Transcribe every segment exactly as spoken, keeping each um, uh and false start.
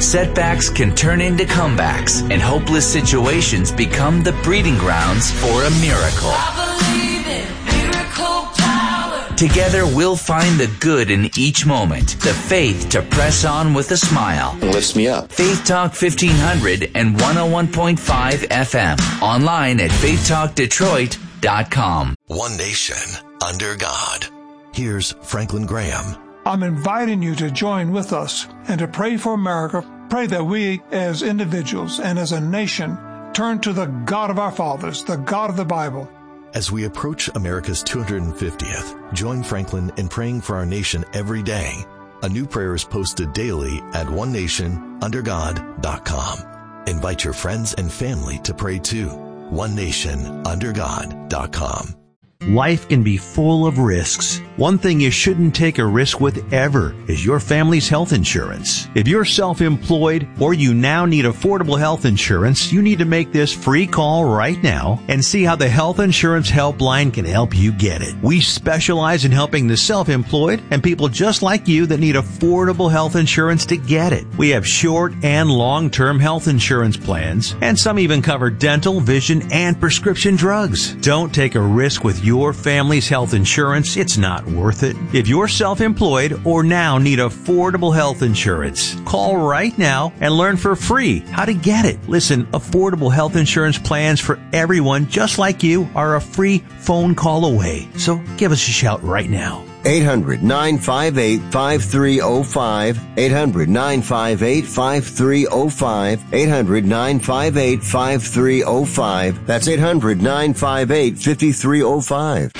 setbacks can turn into comebacks, and hopeless situations become the breeding grounds for a miracle. I believe in miracle power. Together, we'll find the good in each moment, the faith to press on with a smile. It lifts me up. Faith Talk fifteen hundred and one oh one point five F M. Online at faith talk detroit dot com. One nation under God. Here's Franklin Graham. I'm inviting you to join with us and to pray for America. Pray that we as individuals and as a nation turn to the God of our fathers, the God of the Bible. As we approach America's two hundred fiftieth, join Franklin in praying for our nation every day. A new prayer is posted daily at one nation under god dot com. Invite your friends and family to pray too. one nation under god dot com. Life can be full of risks. One thing you shouldn't take a risk with ever is your family's health insurance. If you're self-employed or you now need affordable health insurance, you need to make this free call right now and see how the Health Insurance Helpline can help you get it. We specialize in helping the self-employed and people just like you that need affordable health insurance to get it. We have short and long-term health insurance plans, and some even cover dental, vision, and prescription drugs. Don't take a risk with your family's health insurance. It's not worth it. If you're self-employed or now need affordable health insurance, call right now and learn for free how to get it. Listen, affordable health insurance plans for everyone just like you are a free phone call away. So give us a shout right now. eight hundred nine five eight five three zero five. eight hundred nine five eight five three zero five. eight hundred nine five eight five three zero five. That's eight hundred nine five eight five three zero five.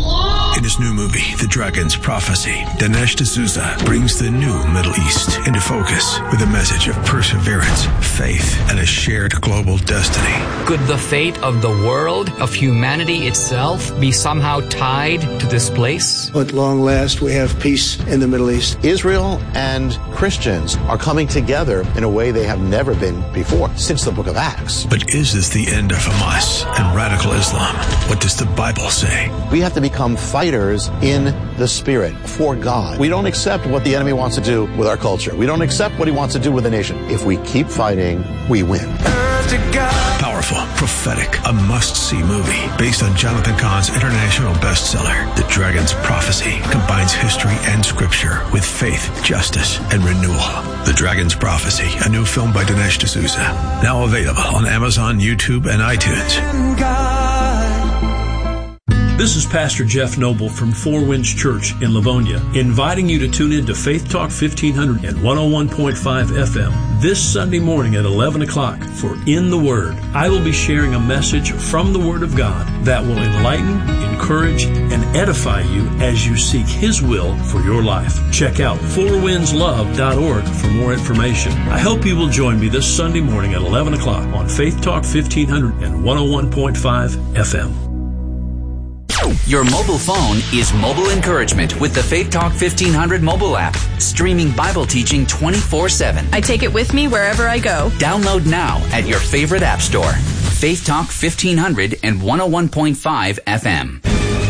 In his new movie, The Dragon's Prophecy, Dinesh D'Souza brings the new Middle East into focus with a message of perseverance, faith, and a shared global destiny. Could the fate of the world, of humanity itself, be somehow tied to this place? At long last, we have peace in the Middle East. Israel and Christians are coming together in a way they have never been before, since the book of Acts. But is this the end of Hamas and radical Islam? What does the Bible say? We have to become fighters in the spirit for God. We don't accept what the enemy wants to do with our culture. We don't accept what he wants to do with the nation. If we keep fighting, we win. Powerful, prophetic, a must-see movie based on Jonathan Cahn's international bestseller, The Dragon's Prophecy, combines history and scripture with faith, justice, and renewal. The Dragon's Prophecy, a new film by Dinesh D'Souza, now available on Amazon, YouTube, and iTunes. This is Pastor Jeff Noble from Four Winds Church in Livonia, inviting you to tune in to Faith Talk fifteen hundred and one oh one point five F M this Sunday morning at eleven o'clock for In the Word. I will be sharing a message from the Word of God that will enlighten, encourage, and edify you as you seek His will for your life. Check out four winds love dot org for more information. I hope you will join me this Sunday morning at eleven o'clock on Faith Talk fifteen hundred and one oh one point five F M. Your mobile phone is mobile encouragement with the Faith Talk fifteen hundred mobile app, streaming Bible teaching twenty-four seven. I take it with me wherever I go. Download now at your favorite app store. Faith Talk fifteen hundred and one oh one point five F M.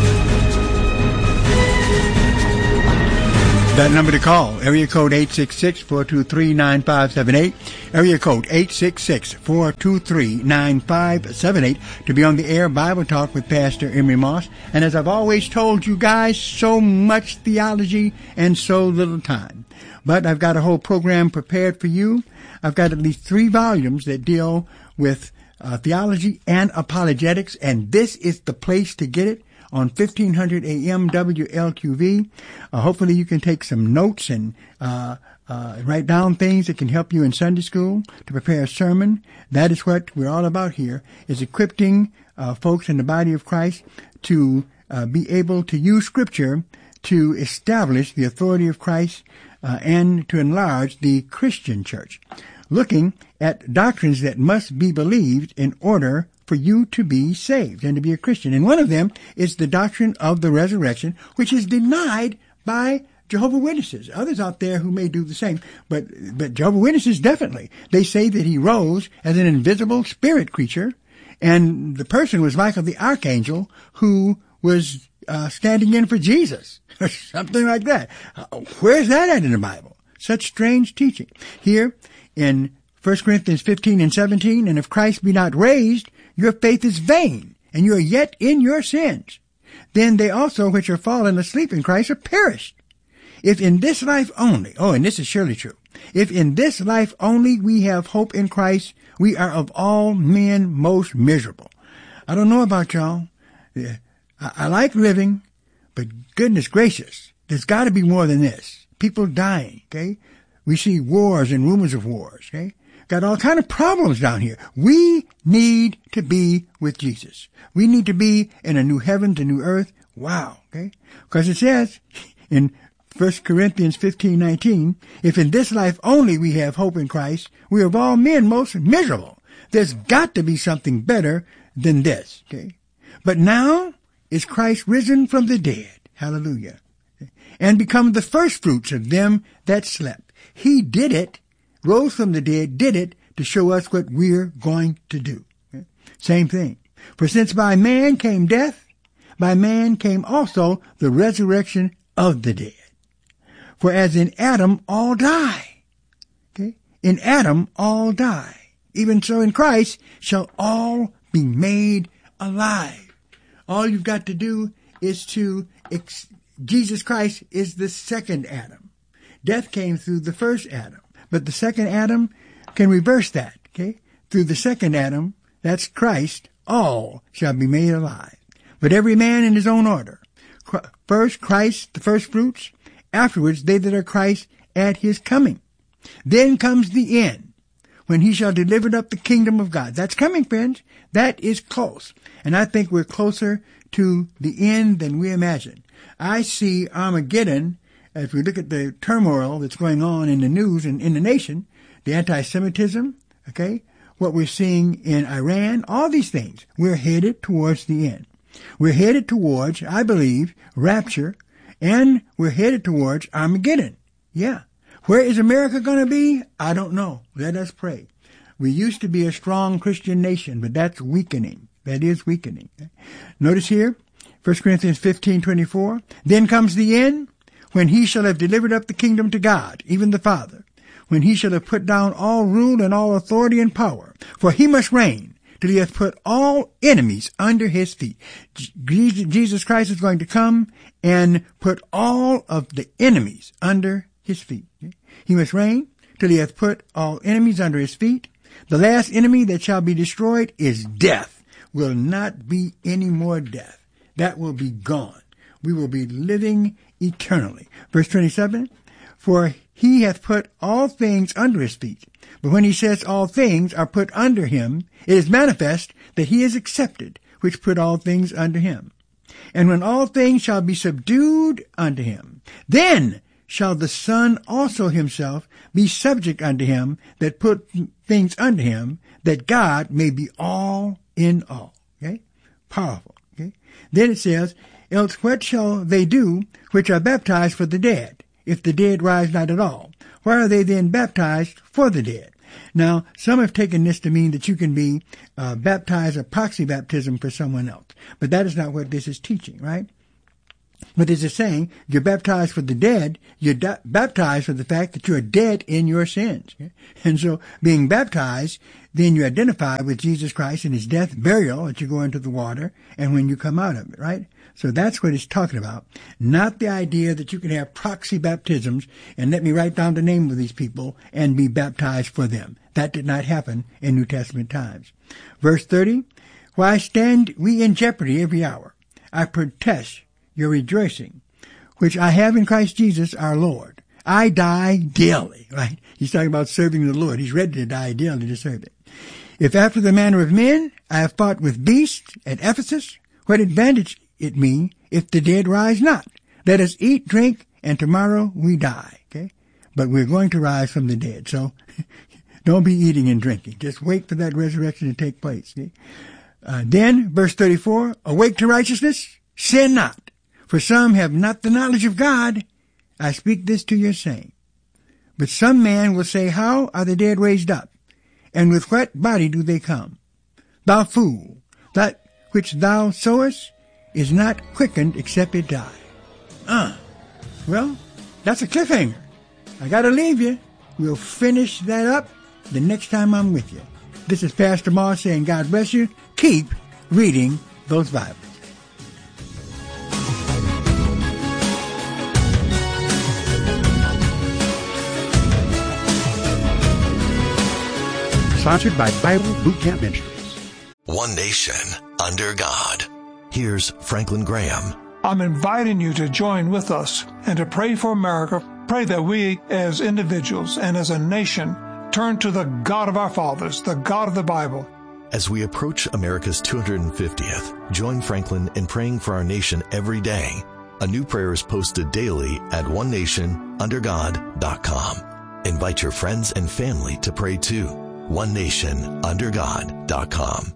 That number to call, area code eight six six, four two three, nine five seven eight, area code eight six six, four two three, nine five seven eight, to be on the air Bible Talk with Pastor Emery Moss. And as I've always told you guys, so much theology and so little time. But I've got a whole program prepared for you. I've got at least three volumes that deal with uh, theology and apologetics, and this is the place to get it. On fifteen hundred A M W L Q V. Uh, hopefully you can take some notes and uh, uh, write down things that can help you in Sunday school to prepare a sermon. That is what we're all about here, is equipping uh, folks in the body of Christ to uh, be able to use Scripture to establish the authority of Christ uh, and to enlarge the Christian church, looking at doctrines that must be believed in order for you to be saved and to be a Christian. And one of them is the doctrine of the resurrection, which is denied by Jehovah's Witnesses. Others out there who may do the same, but but Jehovah's Witnesses definitely. They say that he rose as an invisible spirit creature, and the person was Michael the Archangel, who was uh, standing in for Jesus, or something like that. Uh, where's that at in the Bible? Such strange teaching. Here in First Corinthians fifteen and seventeen, and if Christ be not raised, your faith is vain, and you are yet in your sins. Then they also which are fallen asleep in Christ are perished. If in this life only, oh, and this is surely true, if in this life only we have hope in Christ, we are of all men most miserable. I don't know about y'all. I, I like living, but goodness gracious, there's got to be more than this. People dying, okay? We see wars and rumors of wars, okay? Got all kind of problems down here. We need to be with Jesus. We need to be in a new heavens, a new earth. Wow, okay? Because it says in First Corinthians fifteen nineteen, if in this life only we have hope in Christ, we are of all men most miserable. There's got to be something better than this, okay? But now is Christ risen from the dead, hallelujah, and become the first fruits of them that slept. He did it, rose from the dead, did it to show us what we're going to do. Okay? Same thing. For since by man came death, by man came also the resurrection of the dead. For as in Adam all die, okay? In Adam all die. Even so in Christ shall all be made alive. All you've got to do is to, ex- Jesus Christ is the second Adam. Death came through the first Adam, but the second Adam can reverse that, okay? Through the second Adam, that's Christ, all shall be made alive. But every man in his own order. First Christ, the first fruits. Afterwards, they that are Christ at his coming. Then comes the end, when he shall deliver up the kingdom of God. That's coming, friends. That is close. And I think we're closer to the end than we imagine. I see Armageddon, as we look at the turmoil that's going on in the news and in the nation, the anti-Semitism, okay, what we're seeing in Iran, all these things. We're headed towards the end. We're headed towards, I believe, rapture, and we're headed towards Armageddon. Yeah. Where is America going to be? I don't know. Let us pray. We used to be a strong Christian nation, but that's weakening. That is weakening. Notice here, First Corinthians fifteen twenty-four. Then comes the end, when he shall have delivered up the kingdom to God, even the Father, when he shall have put down all rule and all authority and power. For he must reign till he hath put all enemies under his feet. Jesus Christ is going to come and put all of the enemies under his feet. He must reign till he hath put all enemies under his feet. The last enemy that shall be destroyed is death. Will not be any more death. That will be gone. We will be living eternally. Verse twenty-seven, for he hath put all things under his feet. But when he says all things are put under him, it is manifest that he is accepted, which put all things under him. And when all things shall be subdued unto him, then shall the Son also himself be subject unto him that put things under him, that God may be all in all. Okay? Powerful. Okay? Then it says, else what shall they do which are baptized for the dead, if the dead rise not at all? Why are they then baptized for the dead? Now, some have taken this to mean that you can be uh, baptized a proxy baptism for someone else. But that is not what this is teaching, right? What this is saying, you're baptized for the dead, you're da- baptized for the fact that you're dead in your sins. Okay? And so, being baptized, then you identify with Jesus Christ in his death, burial, that you go into the water, and when you come out of it, right? So that's what it's talking about. Not the idea that you can have proxy baptisms and let me write down the name of these people and be baptized for them. That did not happen in New Testament times. Verse thirty, why stand we in jeopardy every hour? I protest your rejoicing, which I have in Christ Jesus our Lord. I die daily, right? He's talking about serving the Lord. He's ready to die daily to serve it. If after the manner of men I have fought with beasts at Ephesus, what advantage it me if the dead rise not? Let us eat, drink, and tomorrow we die. Okay? But we're going to rise from the dead. So don't be eating and drinking. Just wait for that resurrection to take place. Okay? Uh, then, verse thirty-four, awake to righteousness, sin not. For some have not the knowledge of God. I speak this to your saying. But some man will say, how are the dead raised up? And with what body do they come? Thou fool, that which thou sowest is not quickened except it die. Uh, well, that's a cliffhanger. I gotta leave you. We'll finish that up the next time I'm with you. This is Pastor Moss saying God bless you. Keep reading those Bibles. Sponsored by Bible Boot Camp Ministries. One nation under God. Here's Franklin Graham. I'm inviting you to join with us and to pray for America. Pray that we as individuals and as a nation turn to the God of our fathers, the God of the Bible. As we approach America's two hundred fiftieth, join Franklin in praying for our nation every day. A new prayer is posted daily at one nation under god dot com. Invite your friends and family to pray too. one nation under god dot com.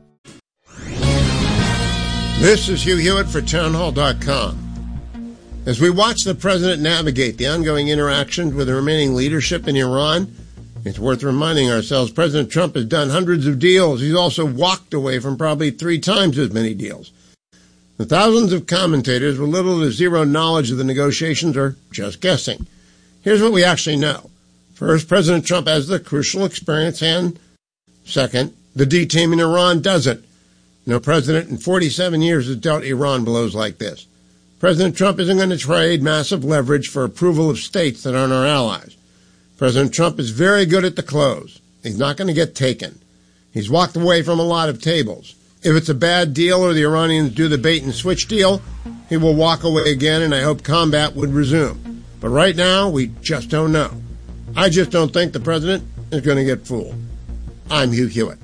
This is Hugh Hewitt for town hall dot com. As we watch the president navigate the ongoing interactions with the remaining leadership in Iran, it's worth reminding ourselves President Trump has done hundreds of deals. He's also walked away from probably three times as many deals. The thousands of commentators with little to zero knowledge of the negotiations are just guessing. Here's what we actually know. First, President Trump has the crucial experience, and second, the D team in Iran doesn't. No president in forty-seven years has dealt Iran blows like this. President Trump isn't going to trade massive leverage for approval of states that aren't our allies. President Trump is very good at the close. He's not going to get taken. He's walked away from a lot of tables. If it's a bad deal or the Iranians do the bait and switch deal, he will walk away again, and I hope combat would resume. But right now, we just don't know. I just don't think the president is going to get fooled. I'm Hugh Hewitt.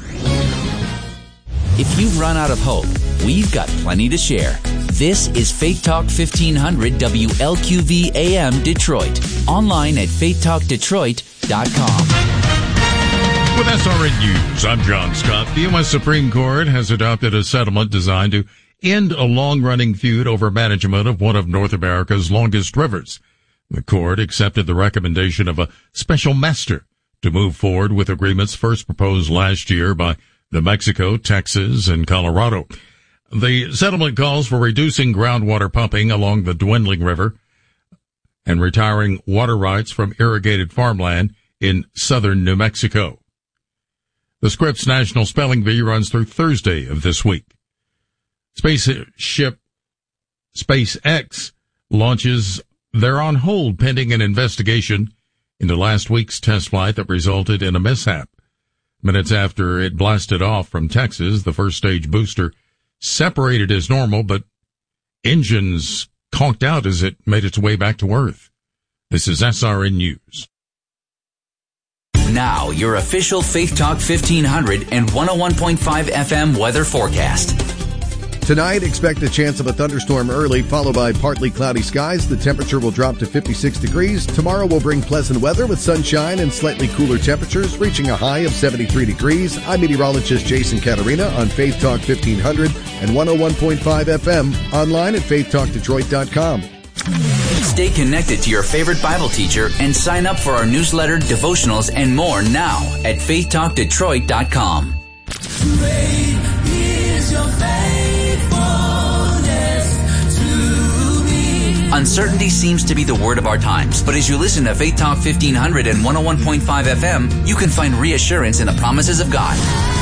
If you've run out of hope, we've got plenty to share. This is Faith Talk fifteen hundred W L Q V A M Detroit. Online at faith talk detroit dot com. With S R N News, I'm John Scott. The U S Supreme Court has adopted a settlement designed to end a long-running feud over management of one of North America's longest rivers. The court accepted the recommendation of a special master to move forward with agreements first proposed last year by New Mexico, Texas, and Colorado. The settlement calls for reducing groundwater pumping along the dwindling river and retiring water rights from irrigated farmland in southern New Mexico. The Scripps National Spelling Bee runs through Thursday of this week. Spaceship SpaceX launches. They're on hold pending an investigation into last week's test flight that resulted in a mishap. Minutes after it blasted off from Texas, the first stage booster separated as normal, but engines conked out as it made its way back to Earth. This is S R N News. Now, your official Faith Talk fifteen hundred and one oh one point five F M weather forecast. Tonight, expect a chance of a thunderstorm early, followed by partly cloudy skies. The temperature will drop to fifty-six degrees. Tomorrow will bring pleasant weather with sunshine and slightly cooler temperatures, reaching a high of seventy-three degrees. I'm meteorologist Jason Caterina on Faith Talk fifteen hundred and one oh one point five F M, online at faith talk detroit dot com. Stay connected to your favorite Bible teacher and sign up for our newsletter, devotionals, and more now at faith talk detroit dot com. Great is your faithfulness to me. Uncertainty seems to be the word of our times, but as you listen to Faith Talk fifteen hundred and one oh one point five F M, you can find reassurance in the promises of God.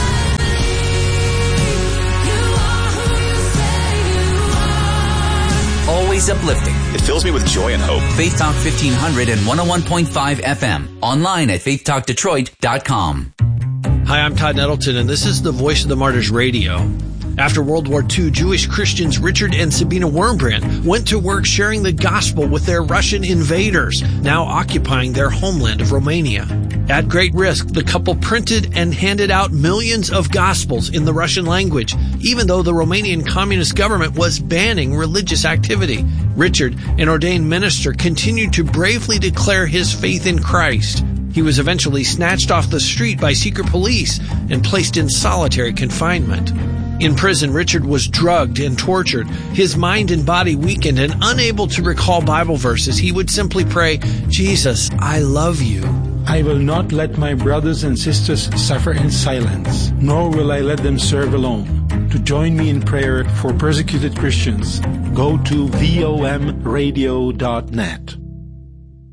Always uplifting. It fills me with joy and hope. Faith Talk fifteen hundred and one oh one point five F M. Online at faith talk detroit dot com. Hi, I'm Todd Nettleton, and this is the Voice of the Martyrs Radio. After World War Two, Jewish Christians Richard and Sabina Wurmbrand went to work sharing the gospel with their Russian invaders, now occupying their homeland of Romania. At great risk, the couple printed and handed out millions of gospels in the Russian language, even though the Romanian communist government was banning religious activity. Richard, an ordained minister, continued to bravely declare his faith in Christ. He was eventually snatched off the street by secret police and placed in solitary confinement. In prison, Richard was drugged and tortured, his mind and body weakened, and unable to recall Bible verses. He would simply pray, "Jesus, I love you." I will not let my brothers and sisters suffer in silence, nor will I let them serve alone. To join me in prayer for persecuted Christians, go to V O M radio dot net.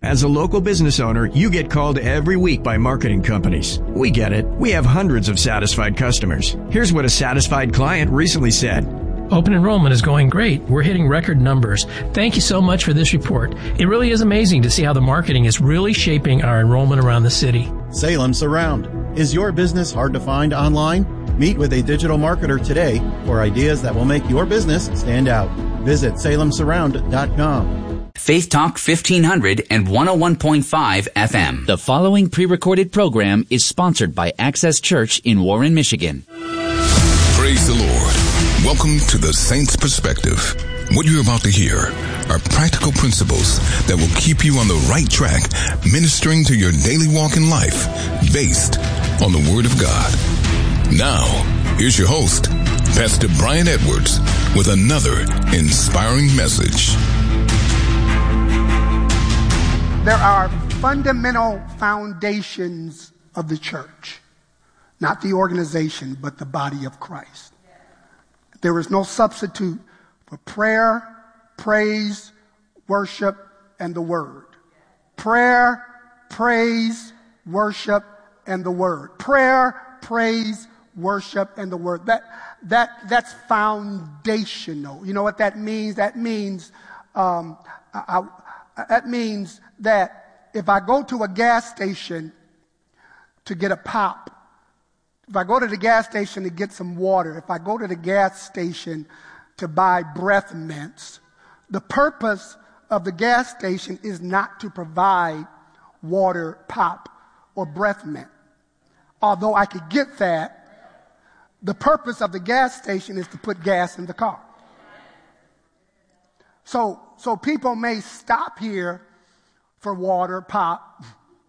As a local business owner, you get called every week by marketing companies. We get it. We have hundreds of satisfied customers. Here's what a satisfied client recently said. Open enrollment is going great. We're hitting record numbers. Thank you so much for this report. It really is amazing to see how the marketing is really shaping our enrollment around the city. Salem Surround. Is your business hard to find online? Meet with a digital marketer today for ideas that will make your business stand out. Visit salem surround dot com. Faith Talk fifteen hundred and one oh one point five F M. The following pre-recorded program is sponsored by Access Church in Warren, Michigan. Praise the Lord. Welcome to the Saints Perspective. What you're about to hear are practical principles that will keep you on the right track, ministering to your daily walk in life, based on the Word of God. Now, here's your host, Pastor Brian Edwards, with another inspiring message. There are fundamental foundations of the church, not the organization, but the body of Christ. There is no substitute for prayer, praise, worship, and the word. Prayer, praise, worship, and the word. Prayer, praise, worship, and the word. That that that's foundational. You know what that means? That means um, I, I, that means that if I go to a gas station to get a pop, if I go to the gas station to get some water, if I go to the gas station to buy breath mints, the purpose of the gas station is not to provide water, pop, or breath mint. Although I could get that, the purpose of the gas station is to put gas in the car. So, so people may stop here for water, pop,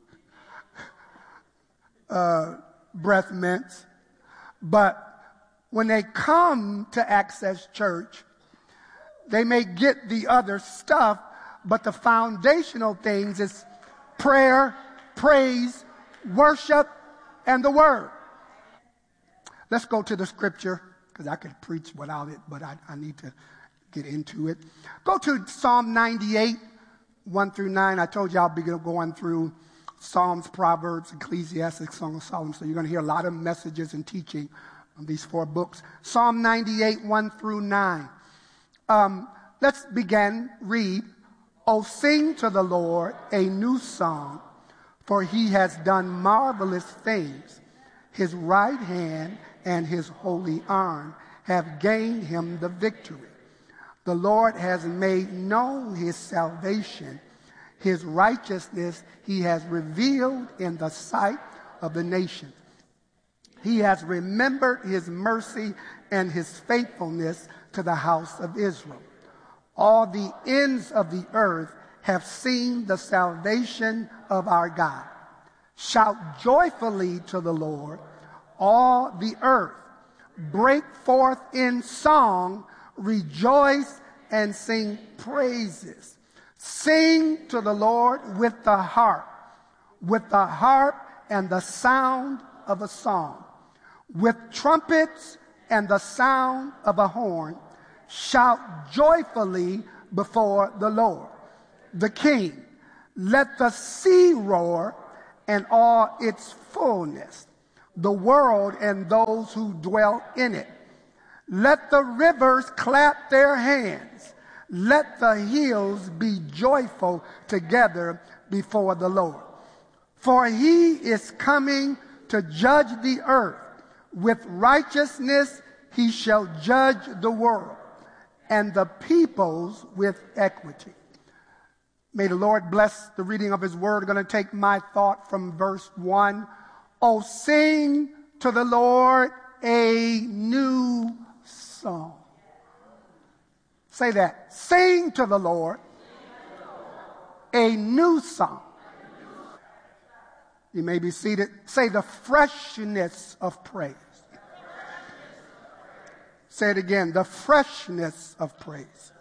uh, breath mints, but when they come to Access Church, they may get the other stuff, but the foundational things is prayer, praise, worship, and the word. Let's go to the scripture, because I could preach without it, but I, I need to get into it. Go to Psalm ninety-eight, one through nine. I told you I'll be going through Psalms, Proverbs, Ecclesiastes, Song of Solomon. So you're going to hear a lot of messages and teaching on these four books. Psalm ninety-eight, one through nine. Um, let's begin. Read. Oh, sing to the Lord a new song, for he has done marvelous things. His right hand and his holy arm have gained him the victory. The Lord has made known his salvation. His righteousness he has revealed in the sight of the nations. He has remembered his mercy and his faithfulness to the house of Israel. All the ends of the earth have seen the salvation of our God. Shout joyfully to the Lord, all the earth. Break forth in song, rejoice and sing praises. Sing to the Lord with the harp, with the harp and the sound of a song, with trumpets and the sound of a horn. Shout joyfully before the Lord, the King. Let the sea roar and all its fullness, the world and those who dwell in it. Let the rivers clap their hands. Let the hills be joyful together before the Lord. For he is coming to judge the earth. With righteousness he shall judge the world, and the peoples with equity. May the Lord bless the reading of his word. I'm going to take my thought from verse one. Oh, sing to the Lord a new song. Say that. Sing to the Lord a new song. You may be seated. Say the freshness of praise. Say it again. The freshness of praise.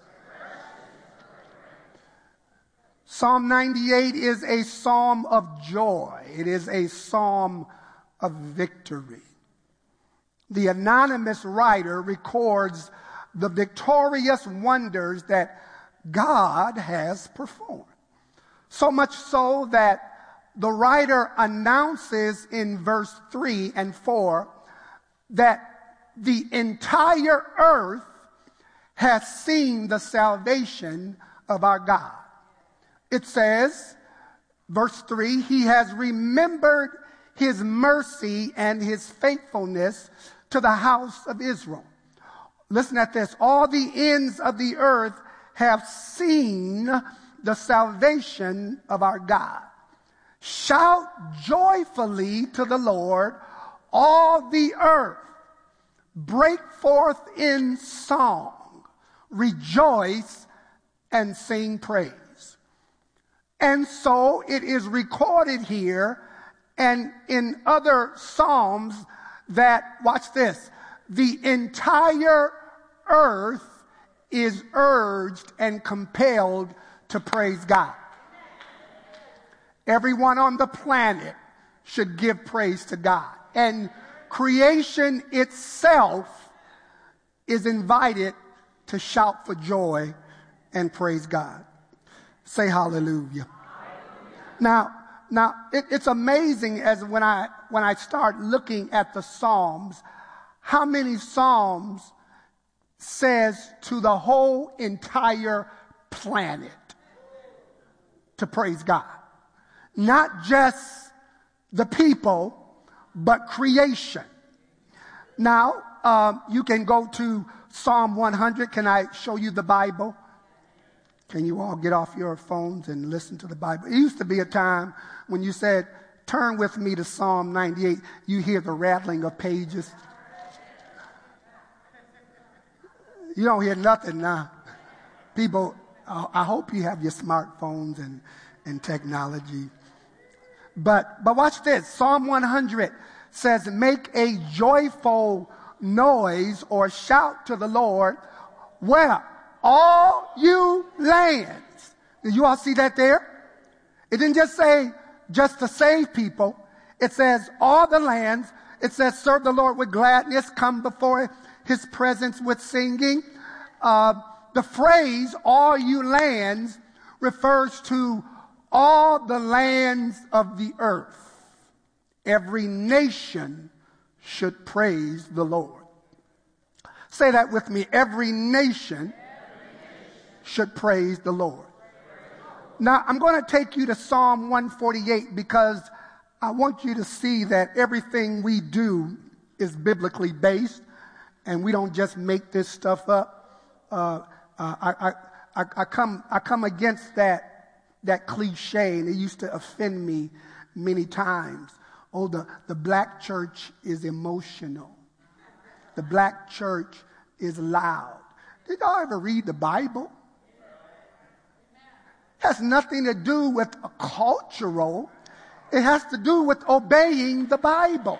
Psalm ninety-eight is a psalm of joy. It is a psalm of victory. The anonymous writer records the victorious wonders that God has performed. So much so that the writer announces in verse three and four that the entire earth has seen the salvation of our God. It says, verse three, he has remembered his mercy and his faithfulness to the house of Israel. Listen at this. All the ends of the earth have seen the salvation of our God. Shout joyfully to the Lord, all the earth. Break forth in song. Rejoice and sing praise. And so it is recorded here and in other Psalms that, watch this, the entire earth is urged and compelled to praise God. Everyone on the planet should give praise to God. And creation itself is invited to shout for joy and praise God. Say hallelujah. Hallelujah. Now, now it, it's amazing as when I when I start looking at the Psalms, how many Psalms says to the whole entire planet to praise God. Not just the people, but creation. Now, um, you can go to Psalm one hundred. Can I show you the Bible? Can you all get off your phones and listen to the Bible? It used to be a time when you said, turn with me to Psalm ninety-eight. You hear the rattling of pages. You don't hear nothing now. People, uh, I hope you have your smartphones and, and technology. But, but watch this. Psalm one hundred says, make a joyful noise or shout to the Lord. Where? All you lands. Did you all see that there? It didn't just say just to save people. It says all the lands. It says serve the Lord with gladness. Come before his presence with singing. Uh, the phrase all you lands refers to all the lands of the earth. Every nation should praise the Lord. Say that with me. Every nation should praise the Lord. Now, I'm going to take you to Psalm one forty-eight because I want you to see that everything we do is biblically based and we don't just make this stuff up. Uh, uh, I, I, I, come, I come against that, that cliche, and it used to offend me many times. Oh, the, the black church is emotional. The black church is loud. Did y'all ever read the Bible? It has nothing to do with a cultural. It has to do with obeying the Bible.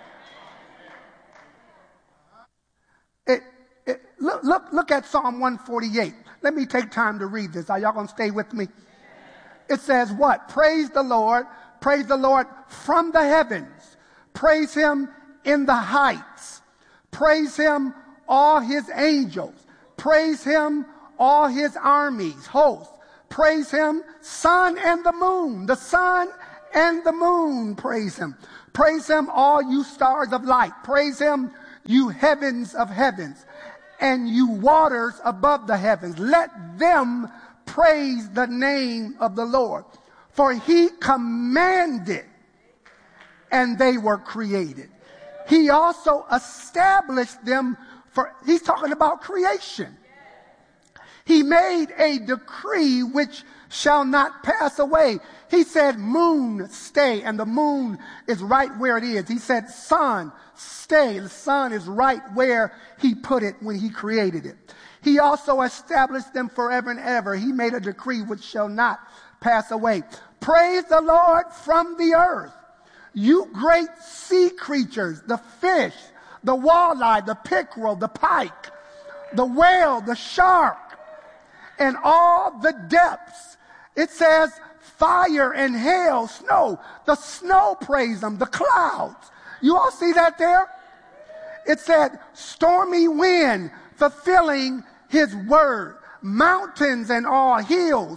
It, it, look, look, look at Psalm one forty-eight. Let me take time to read this. Are y'all going to stay with me? It says what? Praise the Lord. Praise the Lord from the heavens. Praise him in the heights. Praise him, all his angels. Praise him, all his armies, hosts. Praise him, sun and the moon. The sun and the moon praise him. Praise him, all you stars of light. Praise him, you heavens of heavens, and you waters above the heavens. Let them praise the name of the Lord. For he commanded, and they were created. He also established them for, he's talking about creation. He made a decree which shall not pass away. He said, moon, stay. And the moon is right where it is. He said, sun, stay. The sun is right where he put it when he created it. He also established them forever and ever. He made a decree which shall not pass away. Praise the Lord from the earth. You great sea creatures, the fish, the walleye, the pickerel, the pike, the whale, the shark, and all the depths. It says fire and hail, snow. The snow praise them, the clouds. You all see that there? It said stormy wind fulfilling his word. Mountains and all hills,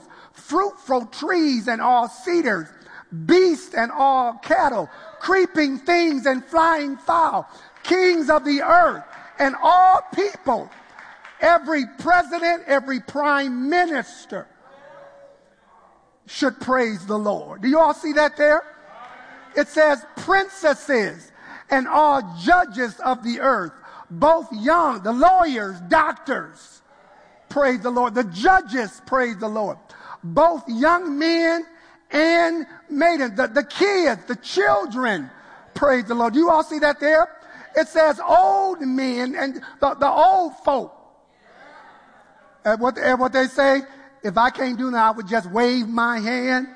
fruitful trees and all cedars, beasts and all cattle, creeping things and flying fowl, kings of the earth and all people, every president, every prime minister should praise the Lord. Do you all see that there? It says princesses and all judges of the earth, both young, the lawyers, doctors, praise the Lord. The judges, praise the Lord. Both young men and maidens, the, the kids, the children, praise the Lord. Do you all see that there? It says old men and the, the old folk. And what, and what they say, if I can't do that, I would just wave my hand.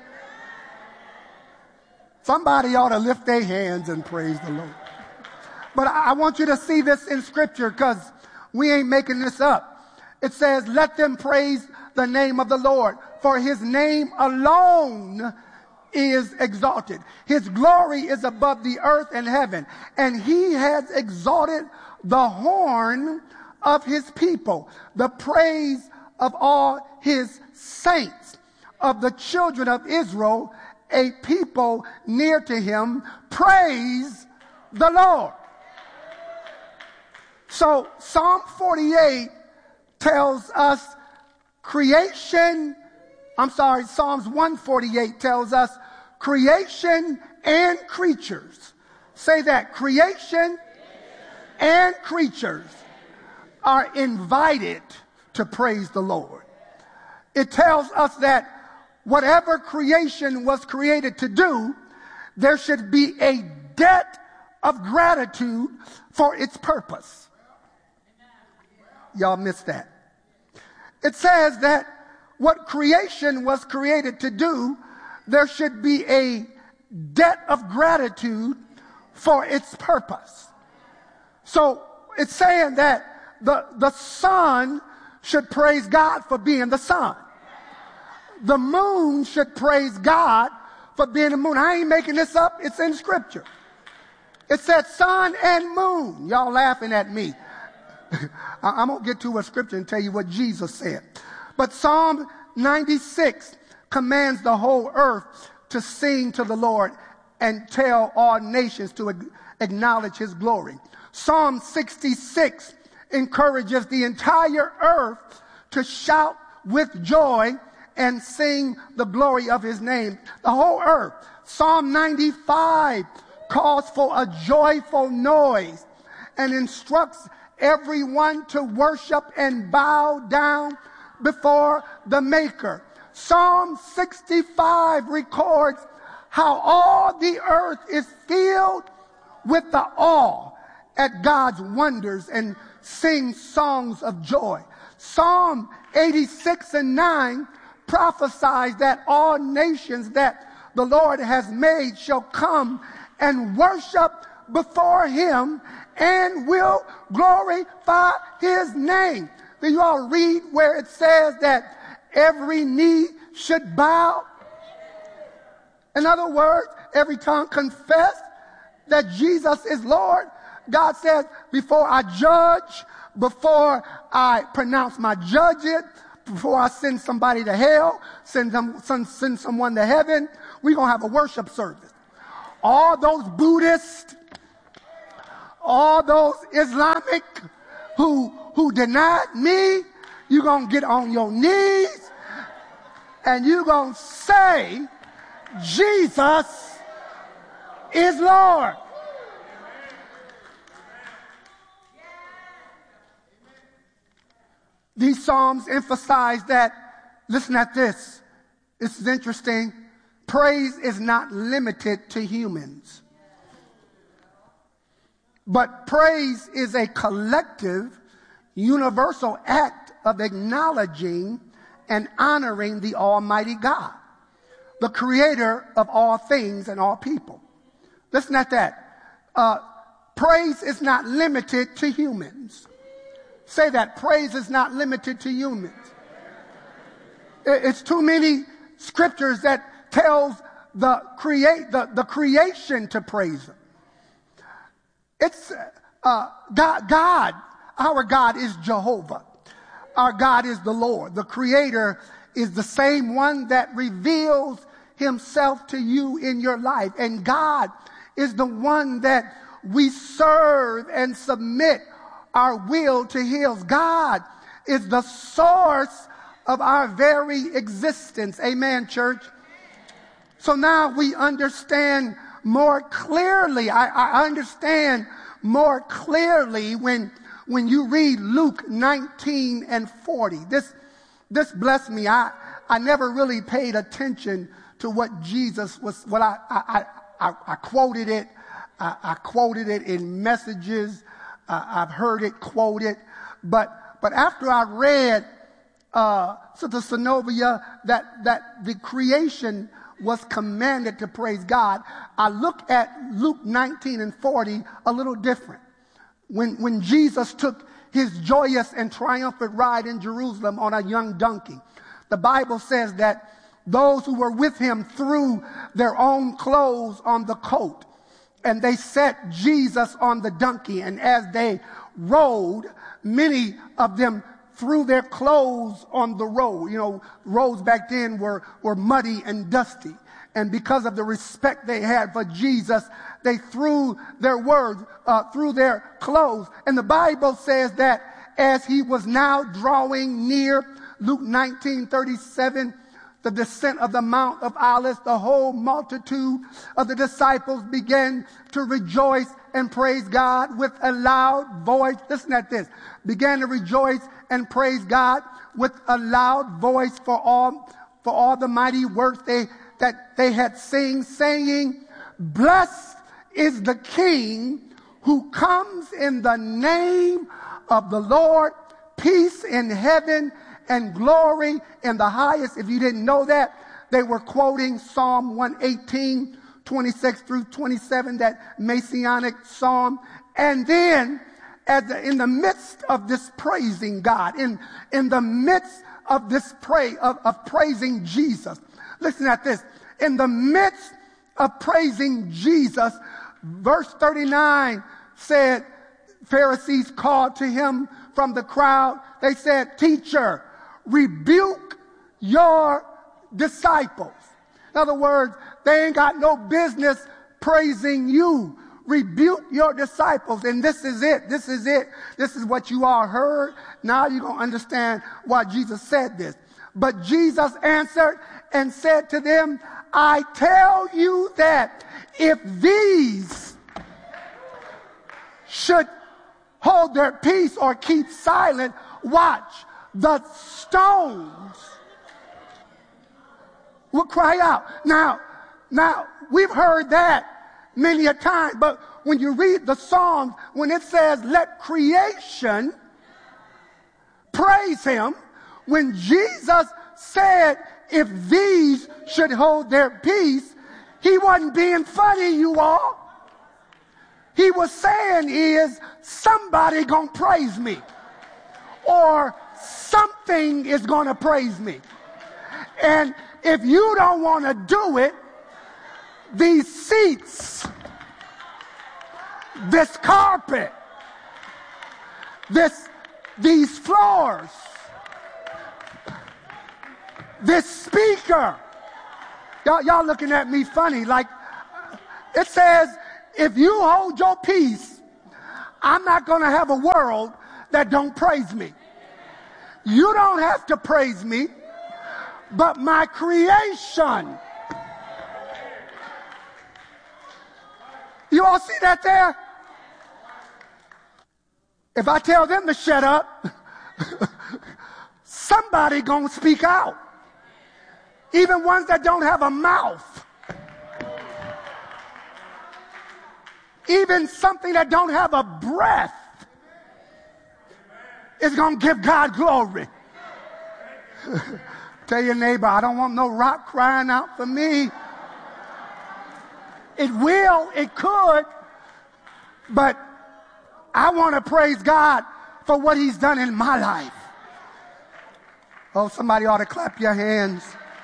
Somebody ought to lift their hands and praise the Lord. But I, I want you to see this in Scripture because we ain't making this up. It says, let them praise the name of the Lord, for his name alone is exalted. His glory is above the earth and heaven, and he has exalted the horn of his people, the praise of all his saints, of the children of Israel, a people near to him. Praise the Lord. So Psalm forty-eight tells us creation, I'm sorry, Psalms one forty-eight tells us creation and creatures. Say that, creation and creatures are invited to praise the Lord. It tells us that whatever creation was created to do, there should be a debt of gratitude for its purpose. Y'all missed that. It says that what creation was created to do, there should be a debt of gratitude for its purpose. So it's saying that the, the sun should praise God for being the sun. The moon should praise God for being the moon. I ain't making this up. It's in Scripture. It said sun and moon. Y'all laughing at me. I'm going to get to a scripture and tell you what Jesus said. But Psalm ninety-six commands the whole earth to sing to the Lord and tell all nations to acknowledge his glory. Psalm sixty-six encourages the entire earth to shout with joy and sing the glory of his name. The whole earth. Psalm ninety-five calls for a joyful noise and instructs everyone to worship and bow down before the Maker. Psalm sixty-five records how all the earth is filled with the awe at God's wonders and sings songs of joy. Psalm eighty-six and nine prophesies that all nations that the Lord has made shall come and worship before him and will glorify his name. Do you all read where it says that every knee should bow? In other words, every tongue confess that Jesus is Lord. God says, before I judge, before I pronounce my judgment, before I send somebody to hell, send, them, send, send someone to heaven, we're going to have a worship service. All those Buddhists, all those Islamic who, who denied me, you're going to get on your knees and you're going to say, Jesus is Lord. These Psalms emphasize that, listen at this, this is interesting, praise is not limited to humans. But praise is a collective, universal act of acknowledging and honoring the Almighty God, the creator of all things and all people. Listen at that. Uh, praise is not limited to humans. Say that. Praise is not limited to humans. It's too many scriptures that tells the create the, the creation to praise him. It's uh, God, God, our God is Jehovah. Our God is the Lord. The creator is the same one that reveals himself to you in your life. And God is the one that we serve and submit our will to his. God is the source of our very existence. Amen, church? So now we understand more clearly. I, I understand more clearly when, when you read Luke nineteen and forty. This, this blessed me. I, I never really paid attention to what Jesus was, what I, I, I, I quoted it. I, I quoted it in messages. Uh, I've heard it quoted. But, but after I read, uh, Sister Synovia, that, that the creation was commanded to praise God, I look at Luke nineteen and forty a little different. When, when Jesus took his joyous and triumphant ride in Jerusalem on a young donkey, the Bible says that those who were with him threw their own clothes on the coat, and they set Jesus on the donkey. And as they rode, many of them threw their clothes on the road. You know, roads back then were, were muddy and dusty. And because of the respect they had for Jesus, they threw their words, uh, threw their clothes. And the Bible says that as he was now drawing near, Luke nineteen thirty-seven, the descent of the Mount of Olives, the whole multitude of the disciples began to rejoice and praise God with a loud voice. Listen at this. Began to rejoice and praise God with a loud voice for all, for all the mighty works they, that they had seen, saying, "Blessed is the King who comes in the name of the Lord, peace in heaven and glory in the highest." If you didn't know that, they were quoting Psalm one eighteen, twenty-six through twenty-seven, that Messianic psalm. And then, as the, in the midst of this praising God, in, in the midst of this pray, of, of praising Jesus, listen at this. In the midst of praising Jesus, verse thirty-nine said, Pharisees called to him from the crowd. They said, "Teacher, rebuke your disciples." In other words, they ain't got no business praising you. Rebuke your disciples. And this is it. This is it. This is what you all heard. Now you're going to understand why Jesus said this. But Jesus answered and said to them, "I tell you that if these should hold their peace or keep silent, watch, the stones will cry out." Now, now we've heard that many a time, but when you read the Psalms, when it says, "Let creation praise him," when Jesus said, "If these should hold their peace," he wasn't being funny, you all. He was saying is, somebody gonna praise me, or something is going to praise me. And if you don't want to do it, these seats, this carpet, this, these floors, this speaker, y'all, y'all looking at me funny, like it says, if you hold your peace, I'm not going to have a world that don't praise me. You don't have to praise me, but my creation. You all see that there? If I tell them to shut up, somebody gonna speak out. Even ones that don't have a mouth. Even something that don't have a breath is going to give God glory. Tell your neighbor, I don't want no rock crying out for me. It will, it could, but I want to praise God for what he's done in my life. Oh, somebody ought to clap your hands.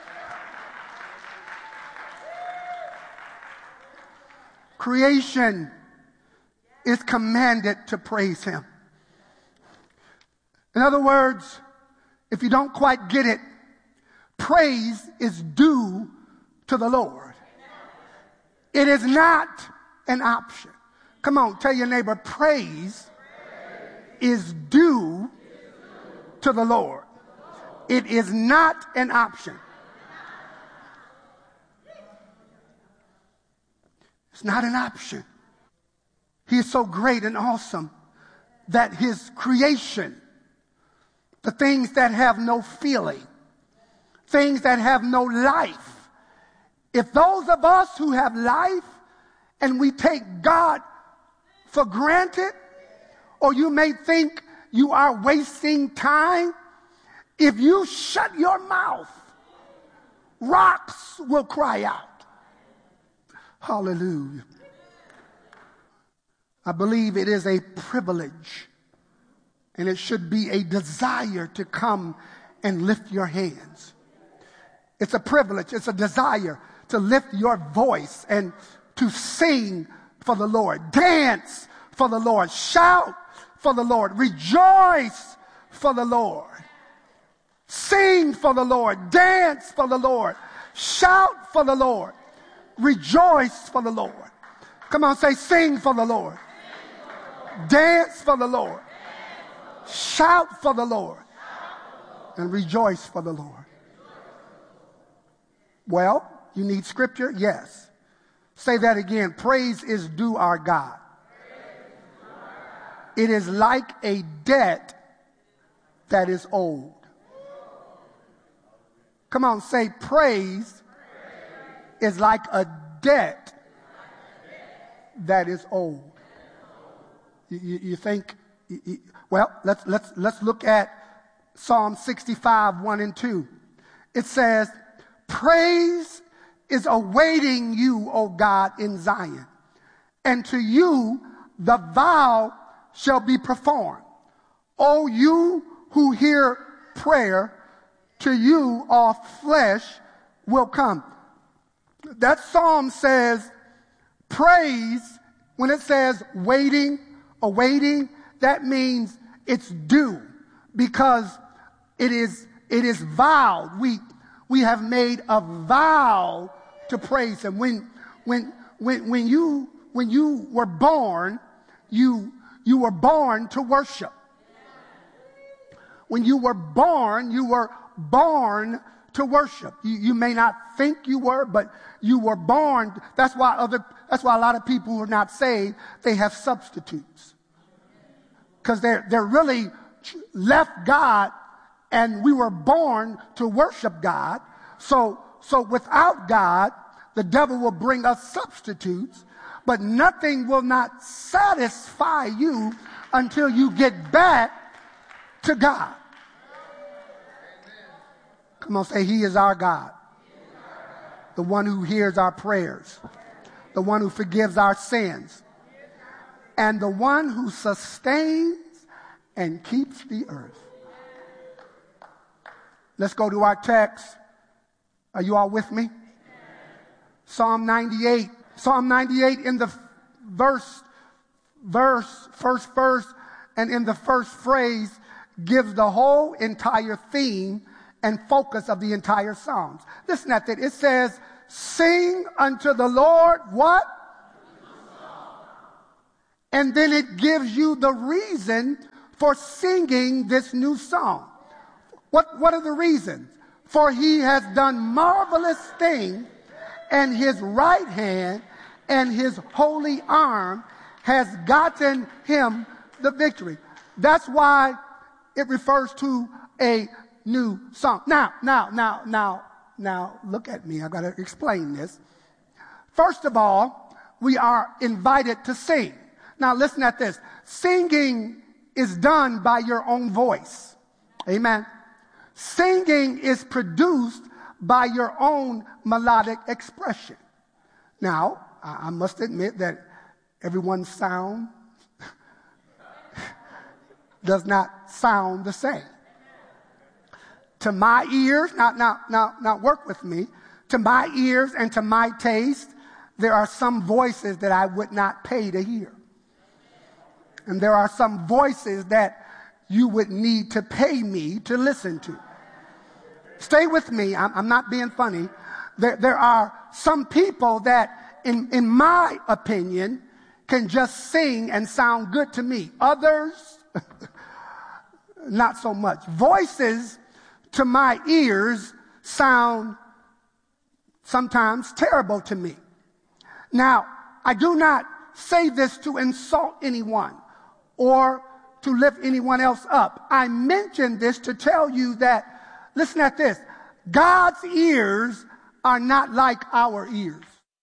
Creation is commanded to praise him. In other words, if you don't quite get it, praise is due to the Lord. It is not an option. Come on, tell your neighbor, praise is due to the Lord. It is not an option. It's not an option. He is so great and awesome that his creation, the things that have no feeling, things that have no life, if those of us who have life and we take God for granted, or you may think you are wasting time, if you shut your mouth, rocks will cry out. Hallelujah. I believe it is a privilege and it should be a desire to come and lift your hands. It's a privilege, it's a desire to lift your voice and to sing for the Lord, dance for the Lord, shout for the Lord, rejoice for the Lord, sing for the Lord, dance for the Lord, shout for the Lord, rejoice for the Lord. Come on, say sing for the Lord, dance for the Lord, shout for the Lord, and rejoice for the Lord. Well, you need scripture? Yes. Say that again. Praise is due our God. It is like a debt that is owed. Come on, say praise is like a debt that is owed. You, you, you think, you, you, well, let's, let's, let's look at Psalm sixty-five, one and two. It says, praise is awaiting you, O God, in Zion, and to you the vow shall be performed. O you who hear prayer, to you all flesh will come. That psalm says praise, when it says waiting, awaiting, that means it's due because it is, it is vowed. We, we have made a vow to praise him. When, when, when, when you, when you were born, you, you were born to worship. When you were born, you were born to worship. You, you may not think you were, but you were born. That's why other, that's why a lot of people who are not saved, they have substitutes. Because they're, they're really left God, and we were born to worship God. So, so without God, the devil will bring us substitutes, but nothing will not satisfy you until you get back to God. Come on, say, he is our God. The one who hears our prayers, the one who forgives our sins, and the one who sustains and keeps the earth. Let's go to our text. Are you all with me? Psalm ninety-eight. Psalm ninety-eight in the verse, verse, first verse, and in the first phrase gives the whole entire theme and focus of the entire Psalms. Listen at that. It says, sing unto the Lord what? And then it gives you the reason for singing this new song. What, what are the reasons? For he has done marvelous things, and his right hand and his holy arm has gotten him the victory. That's why it refers to a new song. Now, now, now, now, now, look at me. I've got to explain this. First of all, we are invited to sing. Now, listen at this. Singing is done by your own voice. Amen. Singing is produced by your own melodic expression. Now, I must admit that everyone's sound does not sound the same. To my ears, now, now, now, now work with me. To my ears and to my taste, there are some voices that I would not pay to hear. And there are some voices that you would need to pay me to listen to. stay with me. I'm, I'm not being funny. There, there are some people that, in, in my opinion, can just sing and sound good to me. Others, not so much. Voices to my ears sound sometimes terrible to me. Now, I do not say this to insult anyone or to lift anyone else up. I mention this to tell you that, listen at this, God's ears are not like our ears.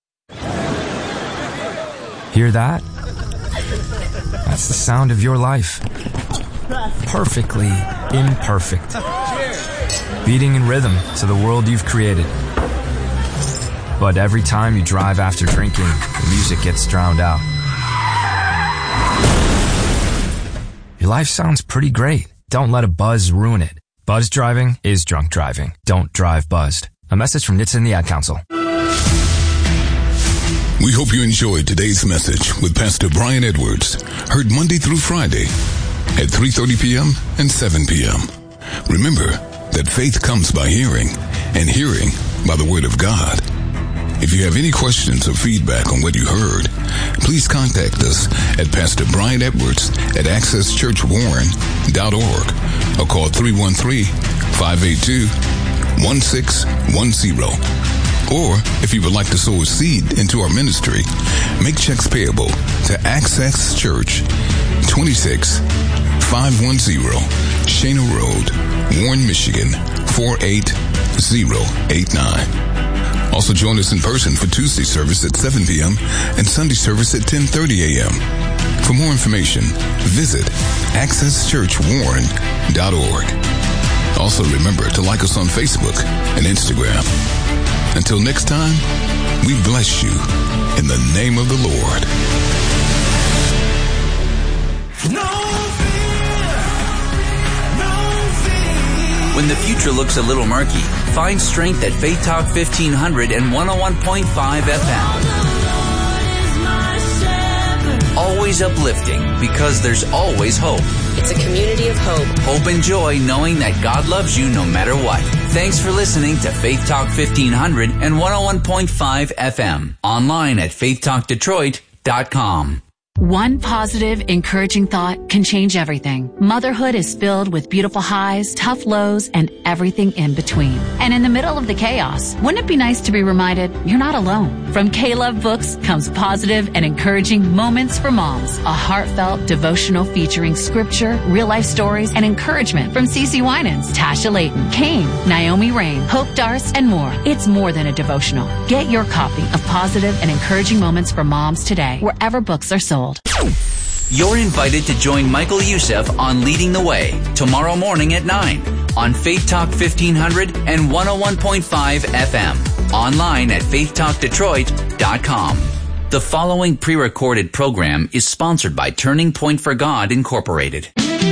Hear that? That's the sound of your life. Perfectly imperfect. Beating in rhythm to the world you've created. But every time you drive after drinking, the music gets drowned out. Your life sounds pretty great. Don't let a buzz ruin it. Buzz driving is drunk driving. Don't drive buzzed. A message from N H T S A and the Ad Council. We hope you enjoyed today's message with Pastor Brian Edwards, heard Monday through Friday at three thirty p.m. and seven p.m. Remember that faith comes by hearing, and hearing by the Word of God. If you have any questions or feedback on what you heard, please contact us at Pastor Brian Edwards at access church warren dot org or call three one three, five eight two, one six one zero. Or, if you would like to sow a seed into our ministry, make checks payable to Access Church, twenty-six five ten Shana Road, Warren, Michigan, four eight zero eight nine. Also join us in person for Tuesday service at seven p.m. and Sunday service at ten thirty a.m. For more information, visit access church warren dot org. Also remember to like us on Facebook and Instagram. Until next time, we bless you in the name of the Lord. No fear, no fear. When the future looks a little murky, find strength at Faith Talk fifteen hundred and one oh one point five F M. Always uplifting, because there's always hope. It's a community of hope. Hope and joy, knowing that God loves you no matter what. Thanks for listening to Faith Talk fifteen hundred and one oh one point five F M. Online at faith talk detroit dot com. One positive, encouraging thought can change everything. Motherhood is filled with beautiful highs, tough lows, and everything in between. And in the middle of the chaos, wouldn't it be nice to be reminded you're not alone? From K-Love Books comes positive and encouraging Moments for Moms, a heartfelt devotional featuring scripture, real-life stories, and encouragement from CeCe Winans, Tasha Layton, Kane, Naomi Rain, Hope Darst, and more. It's more than a devotional. Get your copy of Positive and Encouraging Moments for Moms today, wherever books are sold. You're invited to join Michael Youssef on Leading the Way tomorrow morning at nine on Faith Talk fifteen hundred and one oh one point five F M. Online at faith talk detroit dot com. The following pre-recorded program is sponsored by Turning Point for God, Incorporated.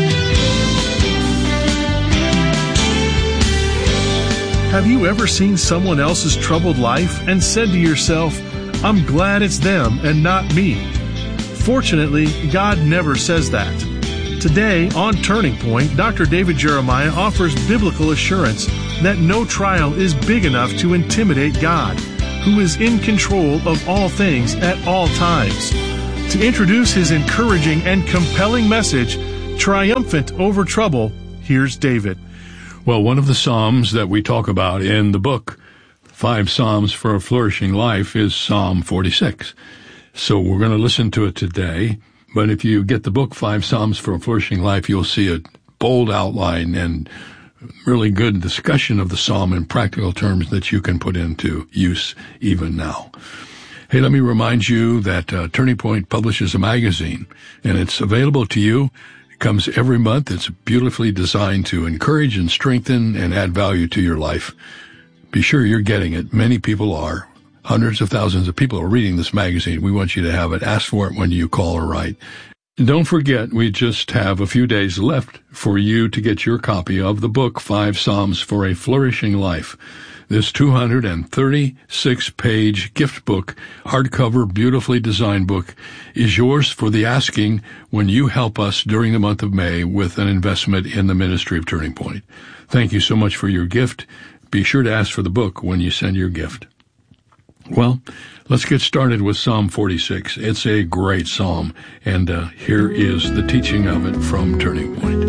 Have you ever seen someone else's troubled life and said to yourself, I'm glad it's them and not me? Fortunately, God never says that. Today, on Turning Point, Doctor David Jeremiah offers biblical assurance that no trial is big enough to intimidate God, who is in control of all things at all times. To introduce his encouraging and compelling message, Triumphant Over Trouble, here's David. Well, one of the Psalms that we talk about in the book, Five Psalms for a Flourishing Life, is Psalm forty-six. So we're going to listen to it today, but if you get the book, Five Psalms for a Flourishing Life, you'll see a bold outline and really good discussion of the psalm in practical terms that you can put into use even now. Hey, let me remind you that uh, Turning Point publishes a magazine, and it's available to you. It comes every month. It's beautifully designed to encourage and strengthen and add value to your life. Be sure you're getting it. Many people are. Hundreds of thousands of people are reading this magazine. We want you to have it. Ask for it when you call or write. And don't forget, we just have a few days left for you to get your copy of the book, Five Psalms for a Flourishing Life. This two hundred thirty-six page gift book, hardcover, beautifully designed book, is yours for the asking when you help us during the month of May with an investment in the ministry of Turning Point. Thank you so much for your gift. be sure to ask for the book when you send your gift. Well, let's get started with Psalm forty-six. It's a great psalm, and uh, here is the teaching of it from Turning Point.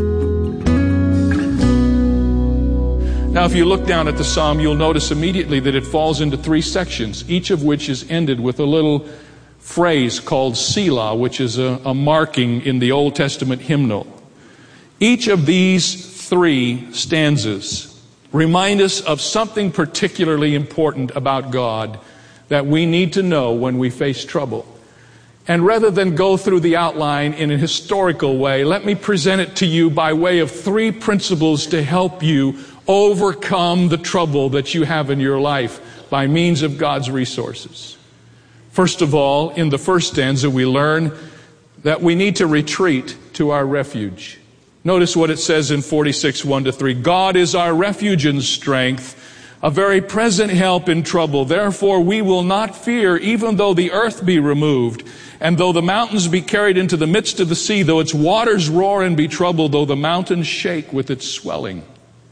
Now, if you look down at the psalm, you'll notice immediately that it falls into three sections, each of which is ended with a little phrase called Selah, which is a, a marking in the Old Testament hymnal. Each of these three stanzas remind us of something particularly important about God that we need to know when we face trouble. And rather than go through the outline in a historical way, let me present it to you by way of three principles to help you overcome the trouble that you have in your life by means of God's resources. First of all, in the first stanza, we learn that we need to retreat to our refuge. Notice what it says in forty-six, one to three. God is our refuge and strength, a very present help in trouble. Therefore we will not fear, even though the earth be removed, and though the mountains be carried into the midst of the sea, though its waters roar and be troubled, though the mountains shake with its swelling.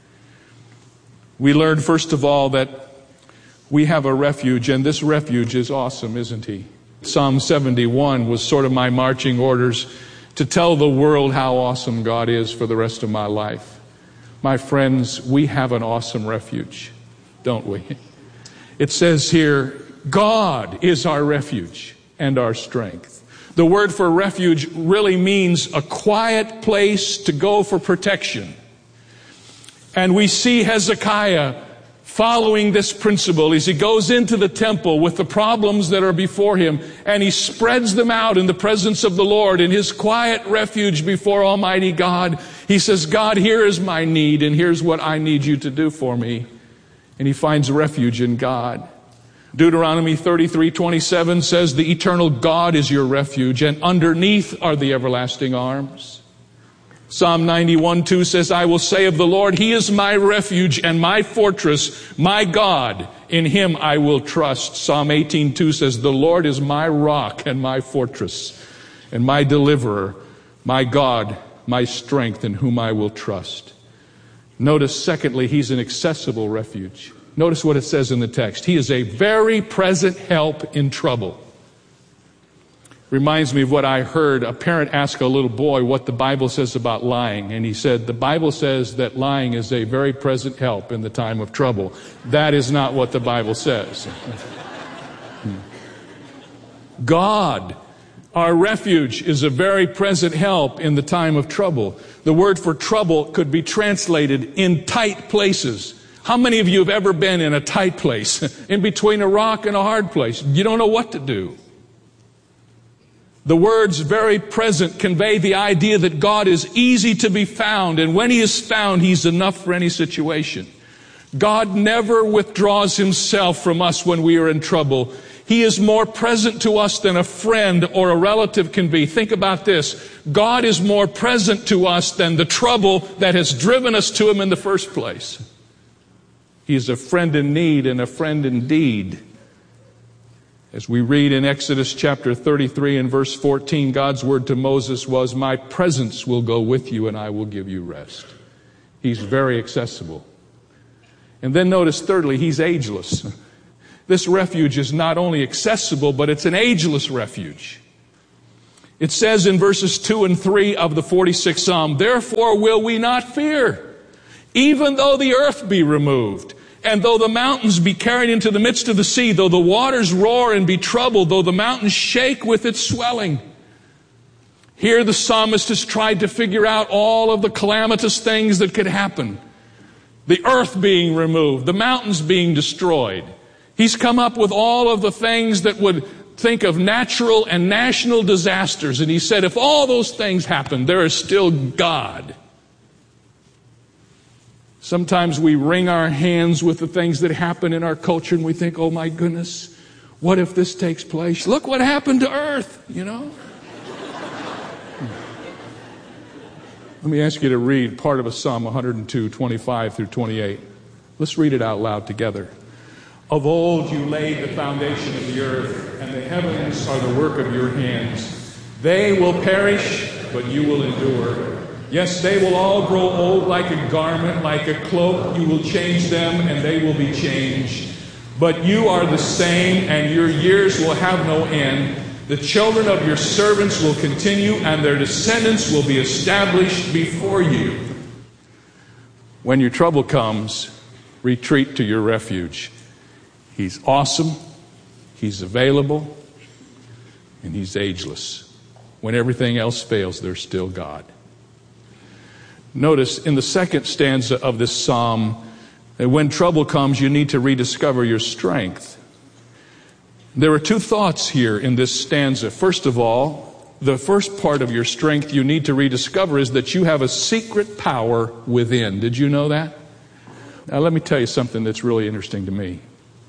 We learned, first of all, that we have a refuge, and this refuge is awesome, isn't he? Psalm seventy-one was sort of my marching orders to tell the world how awesome God is for the rest of my life. My friends, we have an awesome refuge, don't we? It says here, God is our refuge and our strength. The word for refuge really means a quiet place to go for protection. And we see Hezekiah following this principle as he goes into the temple with the problems that are before him, and he spreads them out in the presence of the Lord in his quiet refuge before Almighty God. He says, God, here is my need, and here's what I need you to do for me. And he finds refuge in God. Deuteronomy thirty-three twenty-seven says, the eternal God is your refuge, and underneath are the everlasting arms. Psalm ninety-one two says, I will say of the Lord, He is my refuge and my fortress, my God. In Him I will trust. Psalm eighteen two says, the Lord is my rock and my fortress and my deliverer, my God, my strength, in whom I will trust. Notice, secondly, He's an accessible refuge. Notice what it says in the text. He is a very present help in trouble. Reminds me of what I heard a parent ask a little boy what the Bible says about lying. And he said, the Bible says that lying is a very present help in the time of trouble. That is not what the Bible says. God, our refuge, is a very present help in the time of trouble. The word for trouble could be translated in tight places. How many of you have ever been in a tight place, in between a rock and a hard place? You don't know what to do. The words very present convey the idea that God is easy to be found, and when He is found, He's enough for any situation. God never withdraws Himself from us when we are in trouble. He is more present to us than a friend or a relative can be. Think about this. God is more present to us than the trouble that has driven us to Him in the first place. He is a friend in need and a friend indeed. As we read in Exodus chapter thirty-three and verse fourteen, God's word to Moses was, my presence will go with you and I will give you rest. He's very accessible. And then notice thirdly, He's ageless. This refuge is not only accessible, but it's an ageless refuge. It says in verses two and three of the forty-sixth Psalm, therefore will we not fear, even though the earth be removed, and though the mountains be carried into the midst of the sea, though the waters roar and be troubled, though the mountains shake with its swelling. Here the psalmist has tried to figure out all of the calamitous things that could happen. The earth being removed, the mountains being destroyed. He's come up with all of the things that would think of natural and national disasters. And he said, if all those things happen, there is still God. Sometimes we wring our hands with the things that happen in our culture and we think, oh my goodness, what if this takes place? Look what happened to earth, you know? Let me ask you to read part of a Psalm one hundred two, twenty-five through twenty-eight. Let's read it out loud together. Of old you laid the foundation of the earth, and the heavens are the work of your hands. They will perish, but you will endure. Yes, they will all grow old like a garment, like a cloak. You will change them, and they will be changed. But you are the same, and your years will have no end. The children of your servants will continue, and their descendants will be established before you. When your trouble comes, retreat to your refuge. He's awesome, He's available, and He's ageless. When everything else fails, there's still God. Notice in the second stanza of this psalm that when trouble comes, you need to rediscover your strength. There are two thoughts here in this stanza. First of all, the first part of your strength you need to rediscover is that you have a secret power within. Did you know that? Now let me tell you something that's really interesting to me.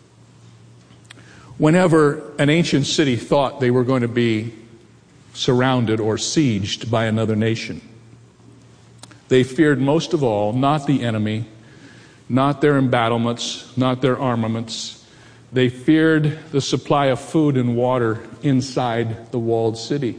Whenever an ancient city thought they were going to be surrounded or sieged by another nation, they feared most of all not the enemy, not their embattlements, not their armaments. They feared the supply of food and water inside the walled city.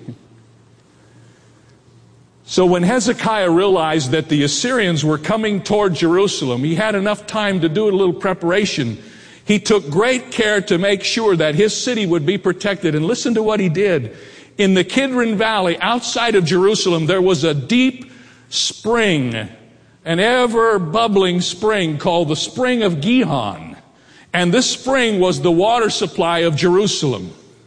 So when Hezekiah realized that the Assyrians were coming toward Jerusalem, he had enough time to do a little preparation. He took great care to make sure that his city would be protected. And listen to what he did. In the Kidron Valley, outside of Jerusalem, there was a deep spring, an ever-bubbling spring called the Spring of Gihon. And this spring was the water supply of Jerusalem.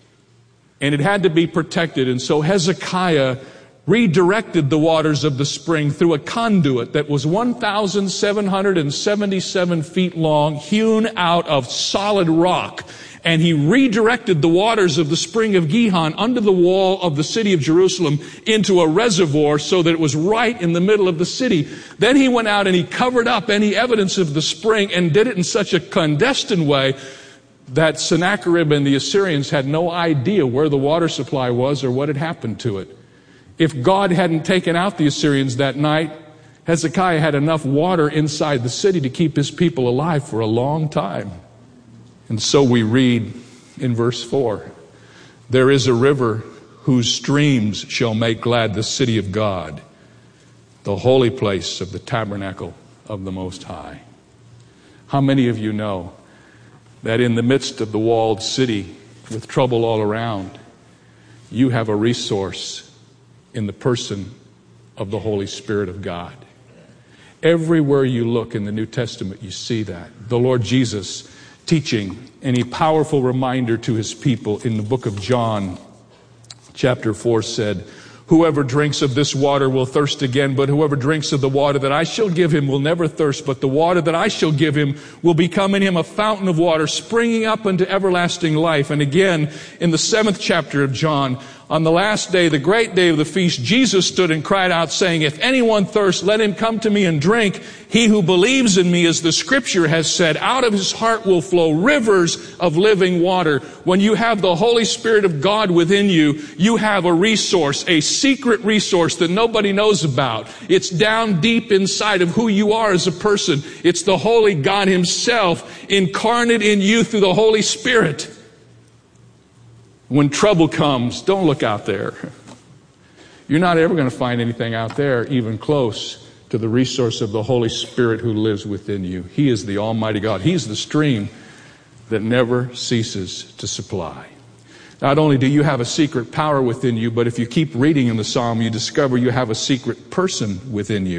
And it had to be protected. And so Hezekiah redirected the waters of the spring through a conduit that was one thousand seven hundred seventy-seven feet long, hewn out of solid rock. And he redirected the waters of the Spring of Gihon under the wall of the city of Jerusalem into a reservoir so that it was right in the middle of the city. Then he went out and he covered up any evidence of the spring and did it in such a clandestine way that Sennacherib and the Assyrians had no idea where the water supply was or what had happened to it. If God hadn't taken out the Assyrians that night, Hezekiah had enough water inside the city to keep his people alive for a long time. And so we read in verse four, there is a river whose streams shall make glad the city of God, the holy place of the tabernacle of the Most High. How many of you know that in the midst of the walled city with trouble all around, you have a resource in the person of the Holy Spirit of God? Everywhere you look in the New Testament, you see that. The Lord Jesus teaching and a powerful reminder to his people in the book of John, chapter four said, whoever drinks of this water will thirst again, but whoever drinks of the water that I shall give him will never thirst, but the water that I shall give him will become in him a fountain of water springing up unto everlasting life. And again, in the seventh chapter of John, on the last day, the great day of the feast, Jesus stood and cried out, saying, if anyone thirsts, let him come to me and drink. He who believes in me, as the scripture has said, out of his heart will flow rivers of living water. When you have the Holy Spirit of God within you, you have a resource, a secret resource that nobody knows about. It's down deep inside of who you are as a person. It's the Holy God himself incarnate in you through the Holy Spirit. When trouble comes, don't look out there. You're not ever going to find anything out there even close to the resource of the Holy Spirit who lives within you. He is the Almighty God. He's the stream that never ceases to supply. Not only do you have a secret power within you, but if you keep reading in the Psalm, you discover you have a secret person within you.